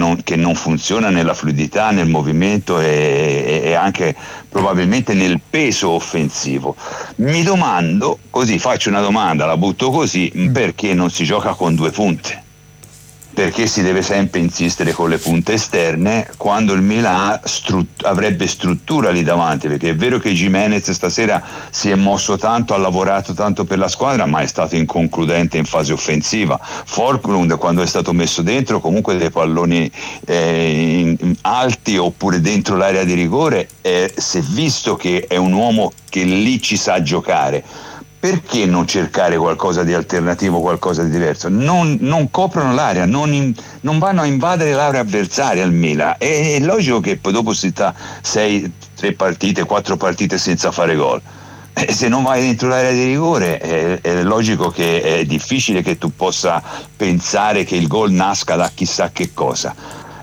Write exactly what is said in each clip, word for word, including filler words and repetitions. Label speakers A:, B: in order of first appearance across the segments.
A: non, che non funziona nella fluidità, nel movimento e, e anche probabilmente nel peso offensivo. Mi domando, così faccio una domanda, la butto così, mm. perché non si gioca con due punte? Perché si deve sempre insistere con le punte esterne quando il Milan strut- avrebbe struttura lì davanti? Perché è vero che Gimenez stasera si è mosso tanto, ha lavorato tanto per la squadra, ma è stato inconcludente in fase offensiva. Forklund, quando è stato messo dentro, comunque dei palloni eh, in, in alti oppure dentro l'area di rigore, eh, si è visto che è un uomo che lì ci sa giocare. Perché non cercare qualcosa di alternativo, qualcosa di diverso? Non, non coprono l'area, non, in, non vanno a invadere l'area avversaria al Milan. È, è logico che poi dopo si sta sei, tre partite, quattro partite senza fare gol. E se non vai dentro l'area di rigore è, è logico che è difficile che tu possa pensare che il gol nasca da chissà che cosa.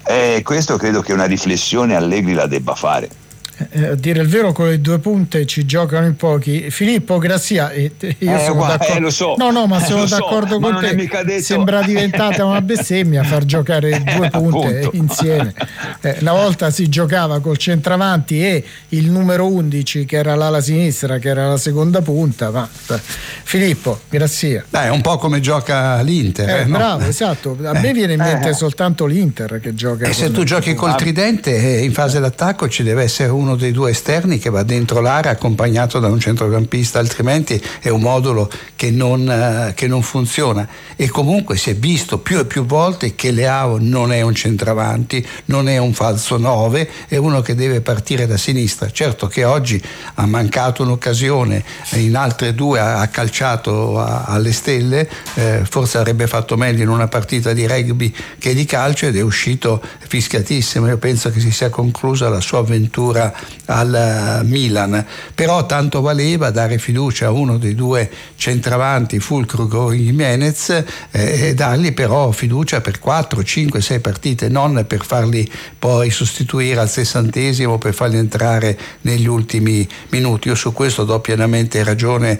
A: E questo credo che una riflessione Allegri la debba fare.
B: Eh, a dire il vero, con le due punte ci giocano in pochi. Filippo Grazia, eh, io
A: eh,
B: sono
A: guarda,
B: d'accordo.
A: Eh, lo so,
B: no, no, ma
A: eh,
B: sono
A: so,
B: d'accordo
A: ma
B: con
A: non
B: te.
A: è mica detto...
B: Sembra diventata una bestemmia far giocare due punte insieme. Eh, una volta si giocava col centravanti e il numero undici, che era l'ala sinistra, che era la seconda punta. Ma Filippo Grazia,
C: Dai, è un po' come gioca l'Inter.
B: Eh,
C: eh, no?
B: bravo, esatto. A me viene in mente eh. soltanto l'Inter che gioca.
C: E se tu giochi col tridente in fase d'attacco ci deve essere uno dei due esterni che va dentro l'area accompagnato da un centrocampista, altrimenti è un modulo che non, uh, che non funziona. E comunque si è visto più e più volte che Leao non è un centravanti, non è un falso nove, è uno che deve partire da sinistra. Certo che oggi ha mancato un'occasione, in altre due ha calciato a, alle stelle, eh, forse avrebbe fatto meglio in una partita di rugby che di calcio, ed è uscito fischiatissimo. Io penso che si sia conclusa la sua avventura al Milan, però tanto valeva dare fiducia a uno dei due centravanti, Füllkrug o Jimenez, eh, e dargli però fiducia per quattro, cinque, sei partite, non per farli poi sostituire al sessantesimo, per farli entrare negli ultimi minuti. Io su questo do pienamente ragione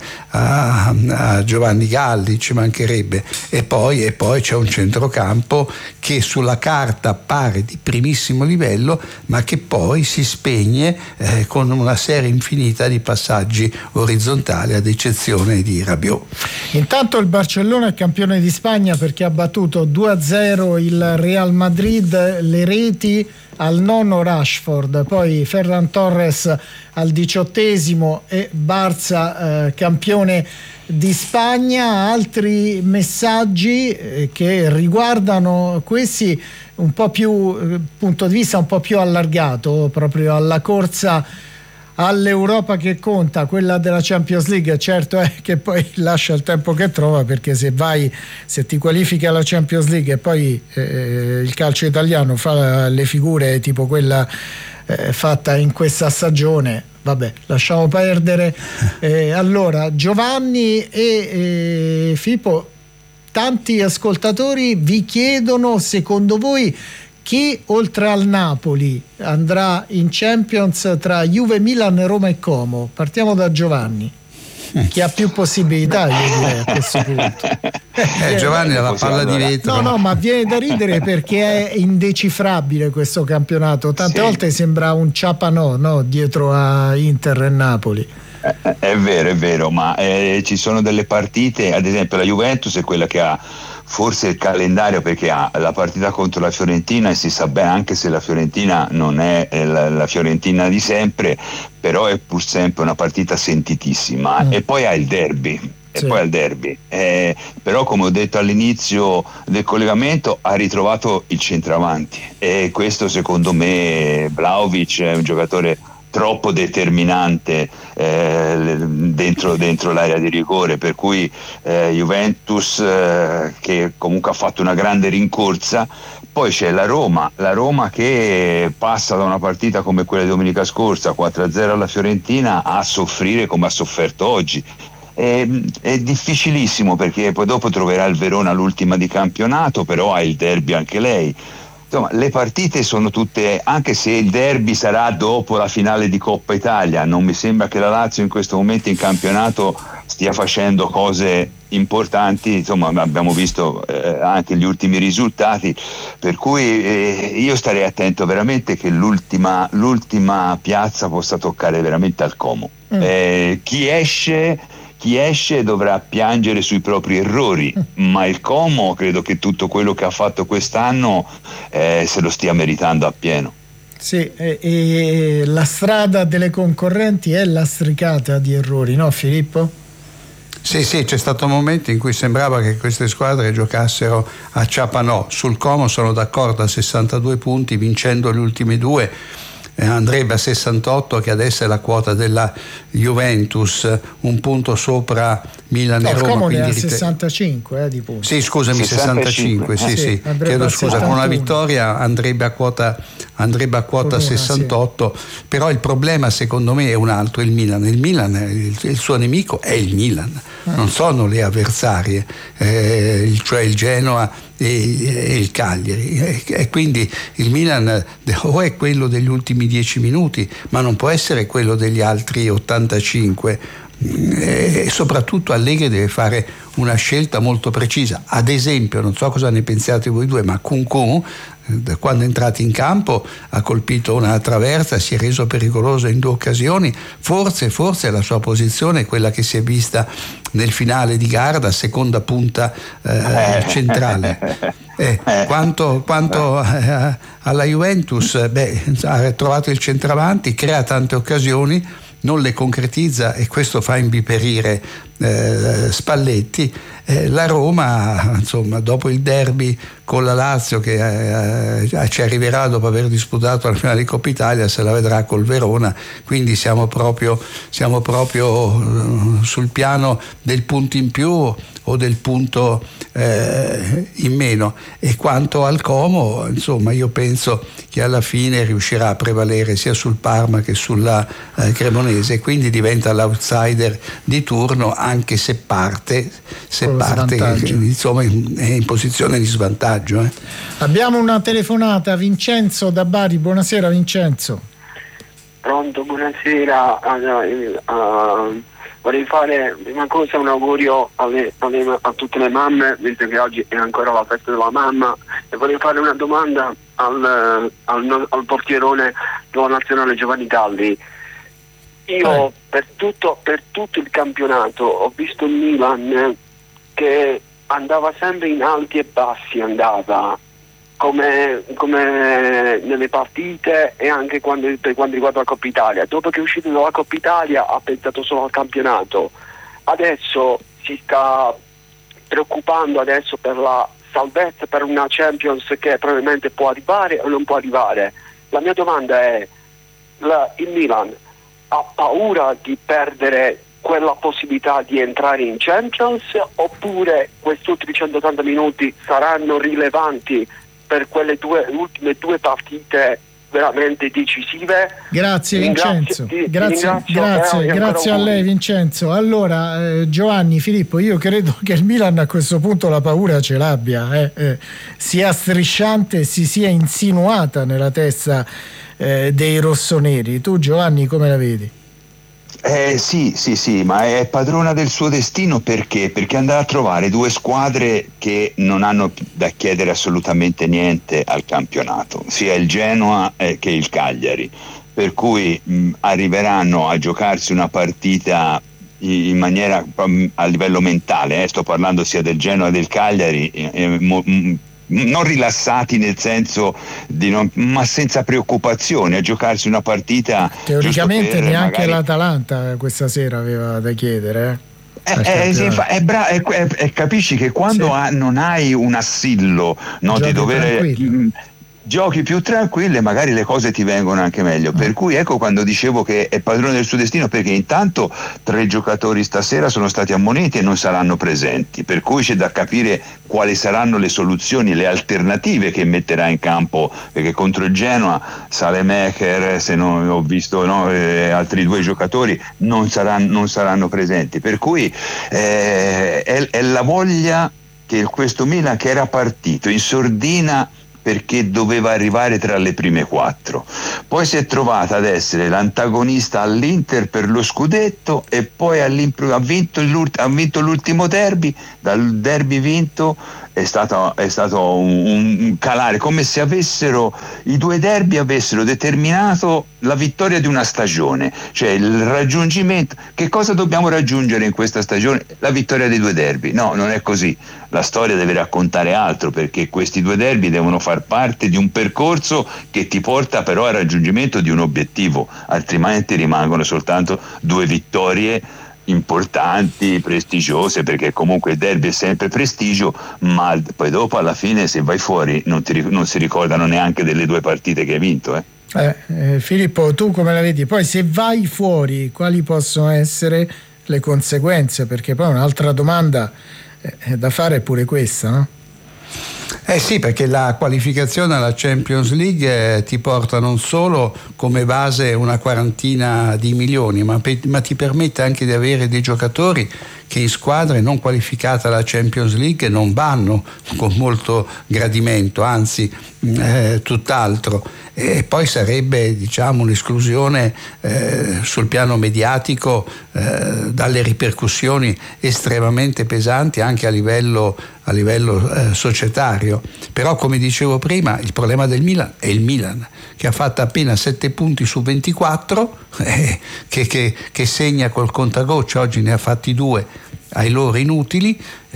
C: a, a Giovanni Galli, ci mancherebbe. E poi, e poi c'è un centrocampo che sulla carta appare di primissimo livello, ma che poi si spegne eh, con una serie infinita di passaggi orizzontali, ad eccezione di Rabiot.
B: Intanto il Barcellona è campione di Spagna perché ha battuto due a zero il Real Madrid, le reti al nono Rashford, poi Ferran Torres al diciottesimo e Barça eh, campione di Spagna. Altri messaggi eh, che riguardano questi un po' più eh, punto di vista un po' più allargato, proprio alla corsa all'Europa che conta, quella della Champions League. Certo è che poi lascia il tempo che trova, perché se vai, se ti qualifichi alla Champions League e poi eh, il calcio italiano fa le figure tipo quella eh, fatta in questa stagione, vabbè, lasciamo perdere. Eh, allora Giovanni e eh, Filippo, tanti ascoltatori vi chiedono, secondo voi chi oltre al Napoli andrà in Champions tra Juve, Milan, Roma e Como? Partiamo da Giovanni. Chi ha più possibilità, io direi, a questo punto.
C: Eh, Giovanni ha la palla di vetro.
B: No, no, ma viene da ridere perché è indecifrabile questo campionato. Tante sì. volte sembra un ciapanò, no? Dietro a Inter e Napoli.
A: Eh, è vero, è vero, ma eh, ci sono delle partite, ad esempio la Juventus è quella che ha forse il calendario, perché ha la partita contro la Fiorentina e si sa bene, anche se la Fiorentina non è la, la Fiorentina di sempre, però è pur sempre una partita sentitissima. Mm. E poi ha il derby. E sì. poi al derby, eh, però come ho detto all'inizio del collegamento ha ritrovato il centravanti, e questo secondo me Vlahovic è un giocatore troppo determinante eh, dentro, dentro l'area di rigore, per cui eh, Juventus eh, che comunque ha fatto una grande rincorsa. Poi c'è la Roma, la Roma che passa da una partita come quella di domenica scorsa, quattro a zero alla Fiorentina, a soffrire come ha sofferto oggi. È, è difficilissimo, perché poi dopo troverà il Verona l'ultima di campionato, però ha il derby anche lei. Insomma, le partite sono tutte, anche se il derby sarà dopo la finale di Coppa Italia, non mi sembra che la Lazio in questo momento in campionato stia facendo cose importanti, insomma abbiamo visto eh, anche gli ultimi risultati, per cui eh, io starei attento veramente che l'ultima, l'ultima piazza possa toccare veramente al Como. Mm. Eh, chi esce chi esce dovrà piangere sui propri errori, mm. ma il Como credo che tutto quello che ha fatto quest'anno eh, se lo stia meritando appieno.
B: Sì, e, e la strada delle concorrenti è lastricata di errori, no Filippo?
C: Sì, sì, c'è stato un momento in cui sembrava che queste squadre giocassero a ciapanò. Sul Como sono d'accordo, a sessantadue punti, vincendo le ultime due eh, andrebbe a sessantotto, che adesso è la quota della Juventus, un punto sopra Milan
B: no,
C: e Roma.
B: Como
C: quindi
B: ne ha
C: rite...
B: sessantacinque eh, di punti.
C: Sì, scusami, sessantacinque, sì, sì,
B: sì
C: chiedo scusa, con una vittoria andrebbe a quota, andrebbe a quota una, sessantotto, sì. Però il problema secondo me è un altro, il Milan. Il Milan, il, il suo nemico è il Milan, ah. non sono le avversarie, eh, cioè il Genoa e, e il Cagliari, e, e quindi il Milan o è quello degli ultimi dieci minuti, ma non può essere quello degli altri ottantacinque. E soprattutto Allegri deve fare una scelta molto precisa. Ad esempio, non so cosa ne pensiate voi due, ma Kunku quando è entrato in campo ha colpito una traversa, si è reso pericoloso in due occasioni. Forse, forse la sua posizione è quella che si è vista nel finale di gara da seconda punta eh, centrale. Eh, quanto quanto eh, alla Juventus, beh, ha trovato il centravanti, crea tante occasioni, non le concretizza e questo fa imbiperire eh, Spalletti. Eh, la Roma, insomma, dopo il derby con la Lazio che eh, ci arriverà dopo aver disputato la finale di Coppa Italia, se la vedrà col Verona, quindi siamo proprio, siamo proprio uh, sul piano del punto in più o del punto eh, in meno. E quanto al Como, insomma, io penso che alla fine riuscirà a prevalere sia sul Parma che sulla eh, Cremonese, quindi diventa l'outsider di turno, anche se parte se parte insomma è in posizione di svantaggio. Eh.
B: Abbiamo una telefonata, Vincenzo da Bari. Buonasera Vincenzo.
D: Pronto, buonasera. Uh, uh, vorrei fare prima cosa un augurio alle, alle, a tutte le mamme, visto che oggi è ancora la festa della mamma, e vorrei fare una domanda al, al, al portierone della nazionale Giovanni Galli. Io eh. per, tutto, per tutto il campionato ho visto il Milan che andava sempre in alti e bassi, andava come, come nelle partite e anche quando, per quanto riguarda la Coppa Italia. Dopo che è uscito dalla Coppa Italia ha pensato solo al campionato. Adesso si sta preoccupando adesso per la salvezza, per una Champions che probabilmente può arrivare o non può arrivare. La mia domanda è: la, il Milan ha paura di perdere quella possibilità di entrare in Champions, oppure questi ultimi centottanta minuti saranno rilevanti per quelle due ultime due partite veramente decisive?
B: Grazie Vincenzo,
D: ti,
B: grazie,
D: ti
B: grazie, grazie a lei Vincenzo. Allora eh, Giovanni, Filippo, io credo che il Milan a questo punto la paura ce l'abbia, eh, eh, sia strisciante, si sia insinuata nella testa eh, dei rossoneri. Tu Giovanni come la vedi?
A: Eh, sì, sì, sì, ma è padrona del suo destino perché? Perché andrà a trovare due squadre che non hanno da chiedere assolutamente niente al campionato, sia il Genoa eh, che il Cagliari, per cui mh, arriveranno a giocarsi una partita in maniera mh, a livello mentale, eh, sto parlando sia del Genoa che del Cagliari, eh, mo, mh, non rilassati nel senso di non, ma senza preoccupazioni, a giocarsi una partita.
B: Teoricamente neanche
A: magari...
B: l'Atalanta questa sera aveva da chiedere, eh?
A: Eh, eh, sì, è bra- è, è, è, capisci che quando sì. ha, non hai un assillo, no, di dover mh, giochi più tranquille, magari le cose ti vengono anche meglio. Per cui ecco quando dicevo che è padrone del suo destino, perché intanto tre giocatori stasera sono stati ammoniti e non saranno presenti, per cui c'è da capire quali saranno le soluzioni, le alternative che metterà in campo, perché contro il Genoa Salemaker, se non ho visto no, eh, altri due giocatori non saranno, non saranno presenti, per cui eh, è, è la voglia che questo Milan, che era partito in sordina perché doveva arrivare tra le prime quattro, poi si è trovata ad essere l'antagonista all'Inter per lo scudetto e poi ha vinto, ha vinto l'ultimo derby. Dal derby vinto è stato, è stato un, un calare, come se avessero i due derby avessero determinato la vittoria di una stagione, cioè il raggiungimento. Che cosa dobbiamo raggiungere in questa stagione? La vittoria dei due derby. No, non è così. La storia deve raccontare altro, perché questi due derby devono far parte di un percorso che ti porta però al raggiungimento di un obiettivo, altrimenti rimangono soltanto due vittorie importanti, prestigiose, perché comunque il derby è sempre prestigio, ma poi dopo alla fine se vai fuori non, ti, non si ricordano neanche delle due partite che hai vinto. Eh.
B: Eh, eh, Filippo, tu come la vedi? Poi se vai fuori, quali possono essere le conseguenze? Perché poi un'altra domanda eh, da fare è pure questa, no?
C: Eh sì, perché la qualificazione alla Champions League eh, ti porta non solo come base una quarantina di milioni, ma, pe- ma ti permette anche di avere dei giocatori che in squadre non qualificate alla Champions League non vanno con molto gradimento, anzi eh, tutt'altro. E poi sarebbe, diciamo, un'esclusione eh, sul piano mediatico eh, dalle ripercussioni estremamente pesanti anche a livello, a livello eh, societario. Però, come dicevo prima, il problema del Milan è il Milan, che ha fatto appena sette punti su ventiquattro, eh, che, che, che segna col contagocce, oggi ne ha fatti due ai loro inutili,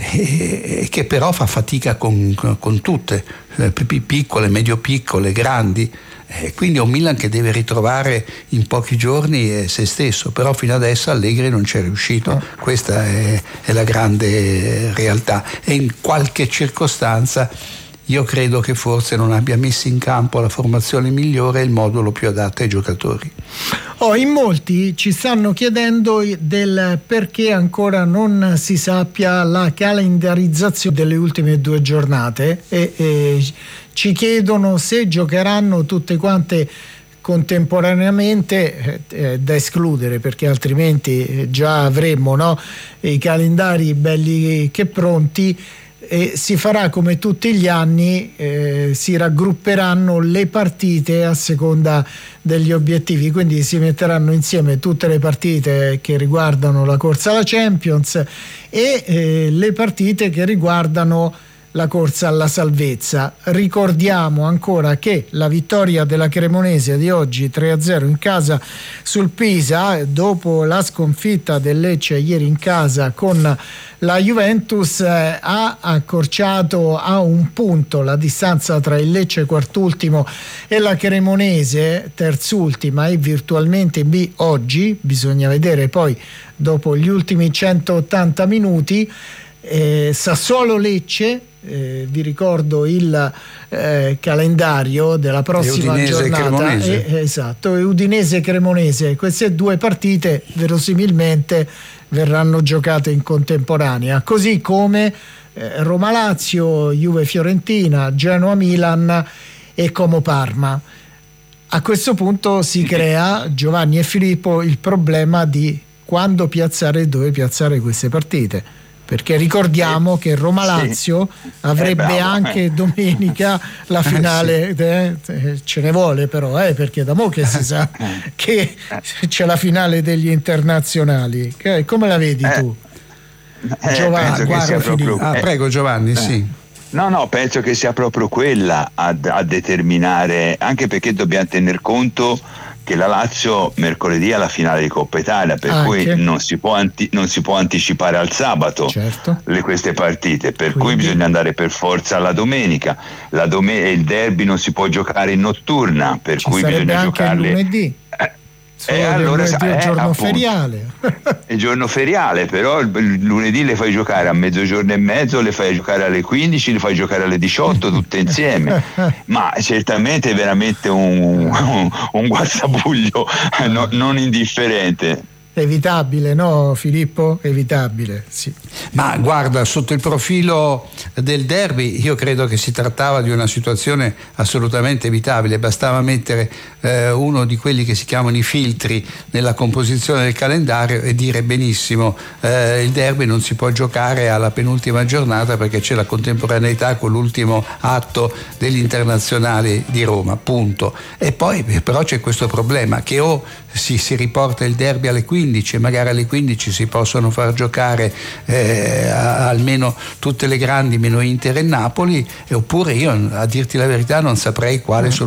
C: e che però fa fatica con, con tutte, piccole, medio piccole, grandi. Eh, quindi è un Milan che deve ritrovare in pochi giorni eh, se stesso, però fino adesso Allegri non ci è riuscito. Questa è, è la grande realtà, e in qualche circostanza io credo che forse non abbia messo in campo la formazione migliore e il modulo più adatto ai giocatori.
B: Oh, in molti ci stanno chiedendo del perché ancora non si sappia la calendarizzazione delle ultime due giornate e, e ci chiedono se giocheranno tutte quante contemporaneamente, eh, da escludere, perché altrimenti già avremmo, no, i calendari belli che pronti. E si farà come tutti gli anni, eh, si raggrupperanno le partite a seconda degli obiettivi, quindi si metteranno insieme tutte le partite che riguardano la corsa alla Champions e eh, le partite che riguardano la corsa alla salvezza. Ricordiamo ancora che la vittoria della Cremonese di oggi tre a zero in casa sul Pisa, dopo la sconfitta del Lecce ieri in casa con la Juventus, eh, ha accorciato a un punto la distanza tra il Lecce quartultimo e la Cremonese terzultima e virtualmente in B oggi. Bisogna vedere poi dopo gli ultimi centottanta minuti. eh, Sassuolo-Lecce, Eh, vi ricordo il eh, calendario della prossima
C: Udinese
B: giornata, eh, esatto, e Udinese-Cremonese. Queste due partite verosimilmente verranno giocate in contemporanea, così come eh, Roma-Lazio, Juve-Fiorentina, Genoa-Milan e Como-Parma. A questo punto si crea, Giovanni e Filippo, il problema di quando piazzare e dove piazzare queste partite. Perché ricordiamo che Roma-Lazio sì. avrebbe eh, anche domenica la finale, eh, ce ne vuole però, eh, perché da mo' che si sa che c'è la finale degli internazionali. Come la vedi tu?
A: Eh, Giovanni, guarda, proprio,
C: ah, prego Giovanni, eh. sì.
A: No, no, penso che sia proprio quella a, a determinare, anche perché dobbiamo tener conto che la Lazio mercoledì ha la finale di Coppa Italia, per anche. cui non si può, anti- non si può anticipare al sabato, certo, le, queste partite, per Quindi. cui bisogna andare per forza alla domenica. La dom- il derby non si può giocare in notturna, per
B: Ci
A: cui bisogna
B: anche
A: giocarle
B: il lunedì.
A: Eh,
B: E eh, allora è il giorno appunto, feriale.
A: È il giorno feriale, però il lunedì le fai giocare a mezzogiorno e mezzo, le fai giocare alle quindici, le fai giocare alle diciotto tutte insieme. Ma certamente è veramente un, un, un guazzabuglio no, non indifferente.
B: evitabile, no Filippo? Evitabile, sì.
C: Ma guarda, sotto il profilo del derby io credo che si trattava di una situazione assolutamente evitabile, bastava mettere eh, uno di quelli che si chiamano i filtri nella composizione del calendario e dire benissimo eh, il derby non si può giocare alla penultima giornata perché c'è la contemporaneità con l'ultimo atto degli internazionali di Roma, punto. E poi però c'è questo problema che o si, si riporta il derby alle quindici e magari alle quindici si possono far giocare eh, a, almeno tutte le grandi meno Inter e Napoli, e oppure io a dirti la verità non saprei quale soluzione